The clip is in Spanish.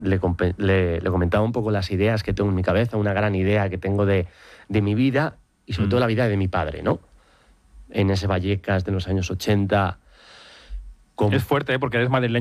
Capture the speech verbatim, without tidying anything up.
le, le, le comentaba un poco las ideas que tengo en mi cabeza, una gran idea que tengo de, de mi vida y sobre mm. todo la vida de mi padre, ¿no? En ese Vallecas de los años ochenta. Con... Es fuerte, ¿eh? Porque eres madrileño.